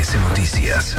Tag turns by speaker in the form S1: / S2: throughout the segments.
S1: MBS Noticias.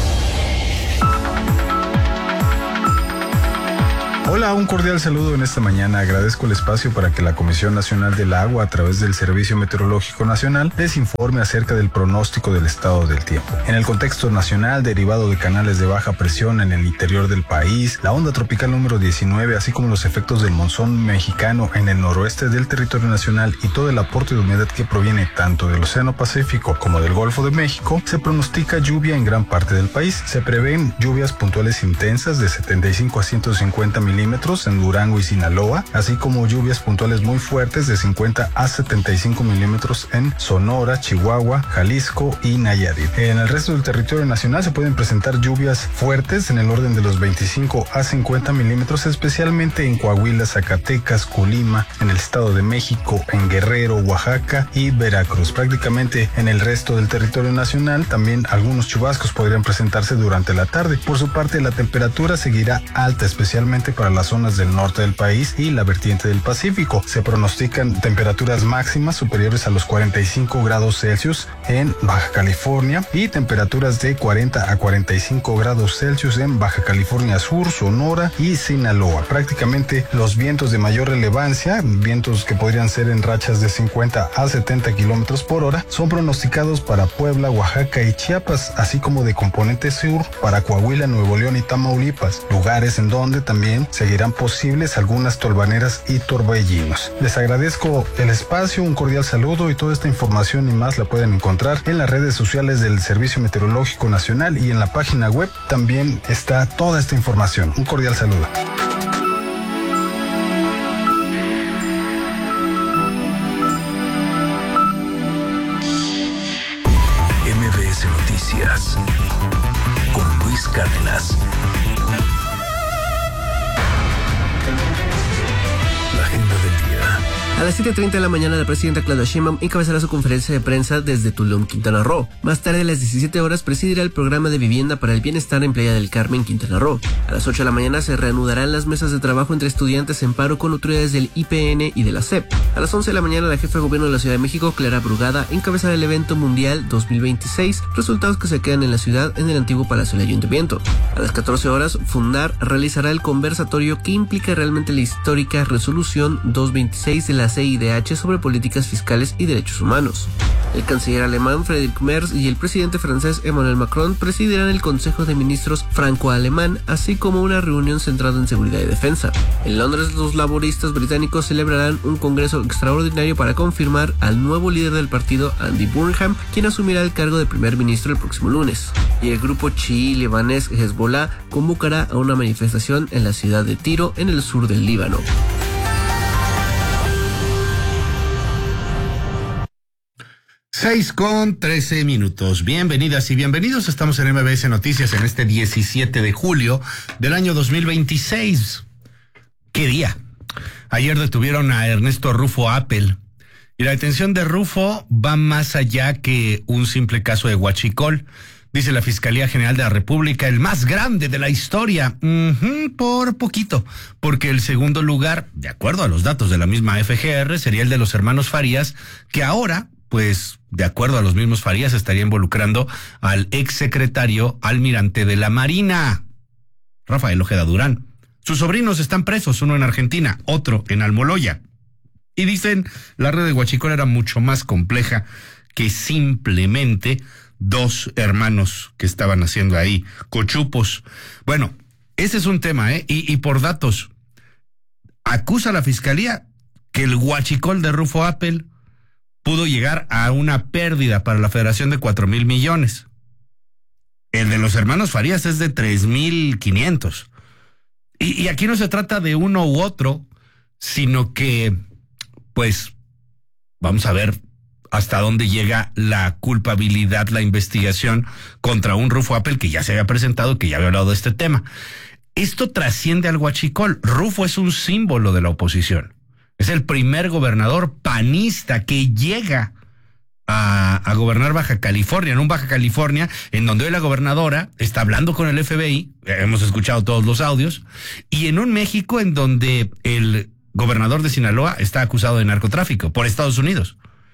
S2: Hola, un cordial saludo en esta mañana. Agradezco el espacio para que la Comisión Nacional del Agua, a través del Servicio Meteorológico Nacional, les informe acerca del pronóstico del estado del tiempo. En el contexto nacional, derivado de canales de baja presión en el interior del país, la onda tropical número 19, así como los efectos del monzón mexicano en el noroeste del territorio nacional y todo el aporte de humedad que proviene tanto del Océano Pacífico como del Golfo de México, se pronostica lluvia en gran parte del país. Se prevén lluvias puntuales intensas de 75 a 150 milímetros en Durango y Sinaloa, así como lluvias puntuales muy fuertes de 50 a 75 milímetros en Sonora, Chihuahua, Jalisco y Nayarit. En el resto del territorio nacional se pueden presentar lluvias fuertes en el orden de los 25 a 50 milímetros, especialmente en Coahuila, Zacatecas, Colima, en el Estado de México, en Guerrero, Oaxaca y Veracruz. Prácticamente en el resto del territorio nacional también algunos chubascos podrían presentarse durante la tarde. Por su parte, la temperatura seguirá alta, especialmente para las zonas del norte del país y la vertiente del Pacífico. Se pronostican temperaturas máximas superiores a los 45 grados Celsius en Baja California y temperaturas de 40 a 45 grados Celsius en Baja California Sur, Sonora y Sinaloa. Prácticamente los vientos de mayor relevancia, vientos que podrían ser en rachas de 50 a 70 kilómetros por hora, son pronosticados para Puebla, Oaxaca y Chiapas, así como de componente sur para Coahuila, Nuevo León y Tamaulipas, lugares en donde también seguirán posibles algunas tolvaneras y torbellinos. Les agradezco el espacio, un cordial saludo, y toda esta información y más la pueden encontrar en las redes sociales del Servicio Meteorológico Nacional, y en la página web también está toda esta información. Un cordial saludo.
S1: MBS Noticias con Luis Cárdenas. La agenda del día.
S3: A las 7:30 de la mañana, la presidenta Claudia Sheinbaum encabezará su conferencia de prensa desde Tulum, Quintana Roo. Más tarde, a las 17 horas, presidirá el programa de vivienda para el bienestar en Playa del Carmen, Quintana Roo. A las 8 de la mañana se reanudarán las mesas de trabajo entre estudiantes en paro con autoridades del IPN y de la SEP. A las 11 de la mañana, la jefa de gobierno de la Ciudad de México, Clara Brugada, encabezará el evento mundial 2026, resultados que se quedan en la ciudad en el antiguo Palacio del Ayuntamiento. A las 14 horas, Fundar realizará el conversatorio que implica realmente la histórica resolución 226 de la CIDH sobre políticas fiscales y derechos humanos. El canciller alemán Friedrich Merz y el presidente francés Emmanuel Macron presidirán el Consejo de Ministros franco-alemán, así como una reunión centrada en seguridad y defensa. En Londres, los laboristas británicos celebrarán un congreso extraordinario para confirmar al nuevo líder del partido, Andy Burnham, quien asumirá el cargo de primer ministro el próximo lunes. Y el grupo chií libanés Hezbollah convocará a una manifestación en la ciudad de Tiro, en el sur del Líbano.
S4: Seis con 13 minutos. Bienvenidas y bienvenidos. Estamos en MBS Noticias en este 17 de julio del año 2026. ¿Qué día? Ayer detuvieron a Ernesto Rufo Appel. Y la detención de Rufo va más allá que un simple caso de huachicol. Dice la Fiscalía General de la República, el más grande de la historia. Por poquito, porque el segundo lugar, de acuerdo a los datos de la misma FGR, sería el de los hermanos Farías, que ahora, pues, de acuerdo a los mismos Farías, estaría involucrando al exsecretario almirante de la Marina, Rafael Ojeda Durán. Sus sobrinos están presos, uno en Argentina, otro en Almoloya. Y dicen, la red de huachicol era mucho más compleja que simplemente dos hermanos que estaban haciendo ahí cochupos. Bueno, ese es un tema, y por datos, acusa la Fiscalía que el huachicol de Rufo Appel pudo llegar a una pérdida para la Federación de 4,000 millones. El de los hermanos Farías es de 3,500. Y aquí no se trata de uno u otro, sino que, pues, vamos a ver hasta dónde llega la culpabilidad, la investigación contra un Rufo Appel que ya se había presentado, que ya había hablado de este tema. Esto trasciende al huachicol. Rufo es un símbolo de la oposición. Es el primer gobernador panista que llega a gobernar Baja California, en un Baja California en donde hoy la gobernadora está hablando con el FBI, hemos escuchado todos los audios, y en un México en donde el gobernador de Sinaloa está acusado de narcotráfico por Estados Unidos.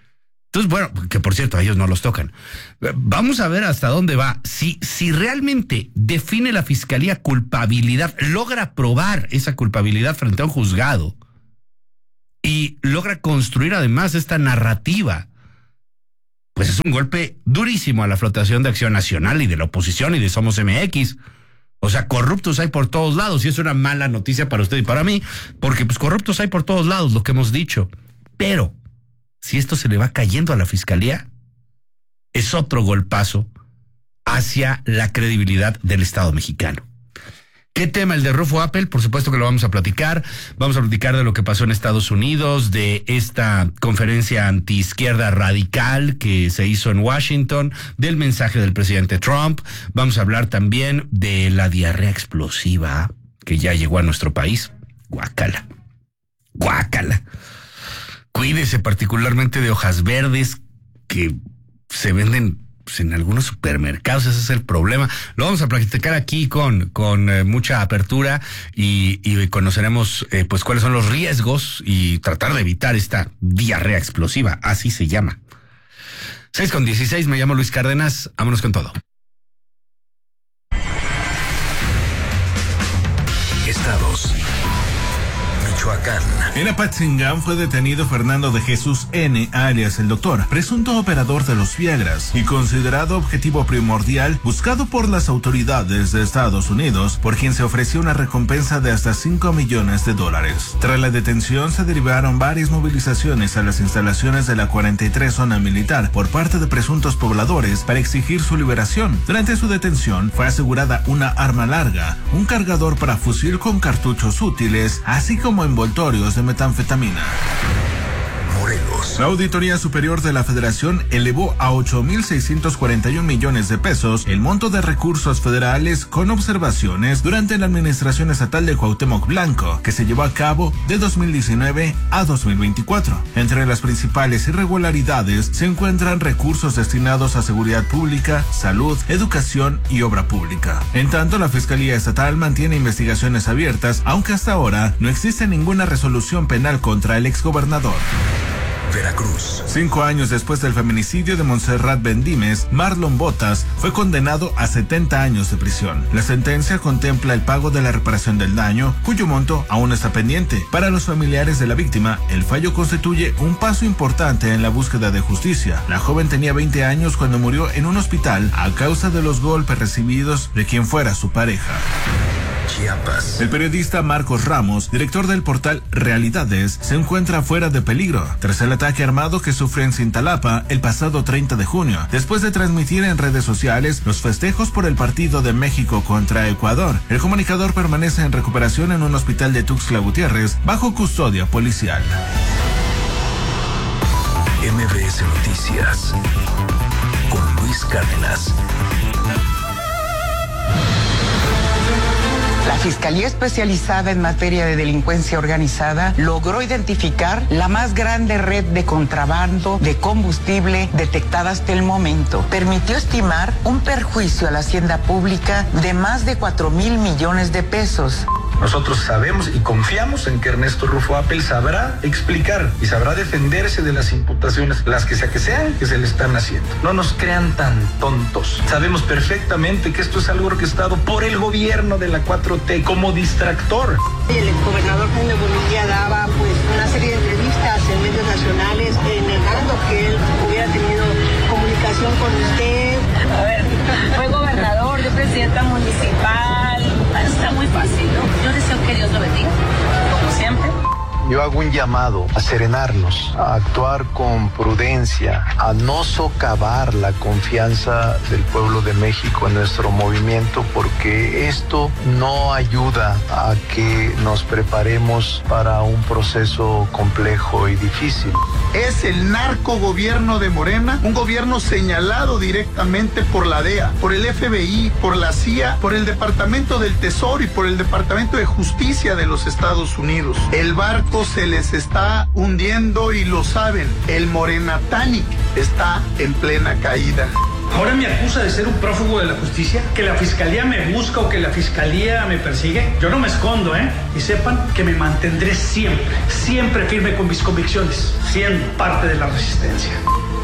S4: Entonces, bueno, que por cierto, a ellos no los tocan. Vamos a ver hasta dónde va. Si realmente define la fiscalía culpabilidad, logra probar esa culpabilidad frente a un juzgado y logra construir además esta narrativa, pues es un golpe durísimo a la flotación de Acción Nacional y de la oposición y de Somos MX. O sea, corruptos hay por todos lados y es una mala noticia para usted y para mí, porque pues corruptos hay por todos lados, lo que hemos dicho. Pero si esto se le va cayendo a la fiscalía, es otro golpazo hacia la credibilidad del Estado mexicano. ¿Qué tema? El de Rufo Appel, por supuesto que lo vamos a platicar. Vamos a platicar de lo que pasó en Estados Unidos, de esta conferencia antiizquierda radical que se hizo en Washington, del mensaje del presidente Trump. Vamos a hablar también de la diarrea explosiva que ya llegó a nuestro país. Guácala. Guácala. Cuídese particularmente de hojas verdes que se venden en algunos supermercados. Ese es el problema. Lo vamos a platicar aquí con mucha apertura y conoceremos pues cuáles son los riesgos y tratar de evitar esta diarrea explosiva, así se llama. 6:16, me llamo Luis Cárdenas, vámonos con todo.
S1: Estados. Michoacán.
S5: En Apatzingán fue detenido Fernando de Jesús N., alias el Doctor, presunto operador de los Viagras y considerado objetivo primordial buscado por las autoridades de Estados Unidos, por quien se ofreció una recompensa de hasta $5 millones. Tras la detención se derivaron varias movilizaciones a las instalaciones de la 43 zona militar por parte de presuntos pobladores para exigir su liberación. Durante su detención fue asegurada una arma larga, un cargador para fusil con cartuchos útiles, así como envoltorios de metanfetamina.
S1: Morelos.
S5: La Auditoría Superior de la Federación elevó a 8.641 millones de pesos el monto de recursos federales con observaciones durante la administración estatal de Cuauhtémoc Blanco, que se llevó a cabo de 2019 a 2024. Entre las principales irregularidades se encuentran recursos destinados a seguridad pública, salud, educación y obra pública. En tanto, la Fiscalía Estatal mantiene investigaciones abiertas, aunque hasta ahora no existe ninguna resolución penal contra el exgobernador.
S1: Veracruz.
S5: 5 años después del feminicidio de Montserrat Bendimes, Marlon Botas fue condenado a 70 años de prisión. La sentencia contempla el pago de la reparación del daño, cuyo monto aún está pendiente. Para los familiares de la víctima, el fallo constituye un paso importante en la búsqueda de justicia. La joven tenía 20 años cuando murió en un hospital a causa de los golpes recibidos de quien fuera su pareja.
S1: Chiapas.
S5: El periodista Marcos Ramos, director del portal Realidades, se encuentra fuera de peligro tras el ataque armado que sufrió en Cintalapa el pasado 30 de junio, después de transmitir en redes sociales los festejos por el partido de México contra Ecuador. El comunicador permanece en recuperación en un hospital de Tuxtla Gutiérrez bajo custodia policial.
S1: MBS Noticias con Luis Cárdenas.
S6: La Fiscalía Especializada en Materia de Delincuencia Organizada logró identificar la más grande red de contrabando de combustible detectada hasta el momento. Permitió estimar un perjuicio a la hacienda pública de más de 4,000 millones de pesos.
S7: Nosotros sabemos y confiamos en que Ernesto Rufo Appel sabrá explicar y sabrá defenderse de las imputaciones, las que sean, que se le están haciendo. No nos crean tan tontos. Sabemos perfectamente que esto es algo orquestado por el gobierno de la 4T como distractor.
S8: El exgobernador Jaime Bonilla daba una serie de entrevistas en medios nacionales negando que él hubiera tenido comunicación con usted.
S9: A ver, fue gobernador, yo presidenta municipal. Está muy fácil, ¿no? Yo deseo que Dios lo bendiga, como siempre.
S10: Yo hago un llamado a serenarnos, a actuar con prudencia, a no socavar la confianza del pueblo de México en nuestro movimiento, porque esto no ayuda a que nos preparemos para un proceso complejo y difícil.
S11: Es el narcogobierno de Morena, un gobierno señalado directamente por la DEA, por el FBI, por la CIA, por el Departamento del Tesoro y por el Departamento de Justicia de los Estados Unidos. El barco se les está hundiendo y lo saben. El Morena Titanic está en plena caída.
S12: Ahora me acusa de ser un prófugo de la justicia, que la fiscalía me busca o que la fiscalía me persigue. Yo no me escondo, y sepan que me mantendré siempre firme con mis convicciones, siendo parte de la resistencia.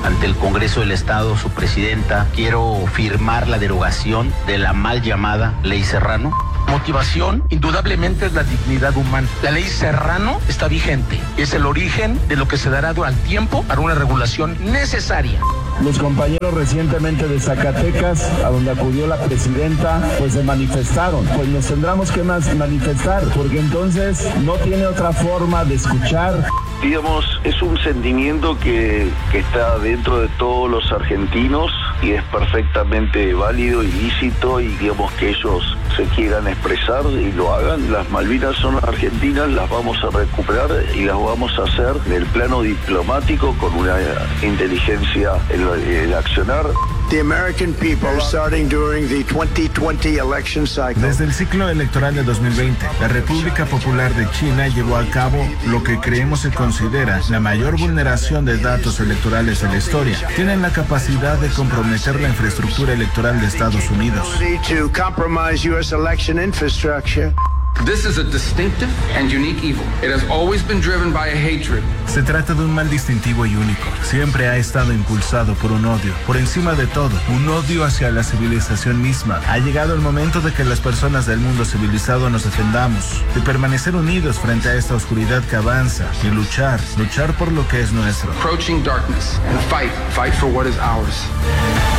S13: ante el Congreso del Estado, su presidenta, quiero firmar la derogación de la mal llamada Ley Serrano.
S14: Motivación, indudablemente, es la dignidad humana. La Ley Serrano está vigente. Es el origen de lo que se dará durante el tiempo para una regulación necesaria.
S15: Los compañeros recientemente de Zacatecas, a donde acudió la presidenta, pues se manifestaron. Pues nos tendremos que manifestar, porque entonces no tiene otra forma de escuchar.
S16: Digamos, es un sentimiento que está dentro de todos los argentinos y es perfectamente válido y lícito, y digamos que ellos se quieran expresar y lo hagan. Las Malvinas son argentinas, las vamos a recuperar y las vamos a hacer en el plano diplomático con una inteligencia en el accionar.
S17: The American people, starting during the 2020 election cycle.
S5: Desde el ciclo electoral de 2020, la República Popular de China llevó a cabo lo que creemos se considera la mayor vulneración de datos electorales de la historia. Tienen la capacidad de comprometer la infraestructura electoral de Estados Unidos.
S17: To compromise U.S. election infrastructure.
S18: This is a distinctive and unique evil. It has always been driven by a hatred.
S5: Se trata de un mal distintivo y único. Siempre ha estado impulsado por un odio. Por encima de todo, un odio hacia la civilización misma. Ha llegado el momento de que las personas del mundo civilizado nos defendamos, de permanecer unidos frente a esta oscuridad que avanza y luchar por lo que es nuestro.
S18: Approaching darkness and fight for what is ours.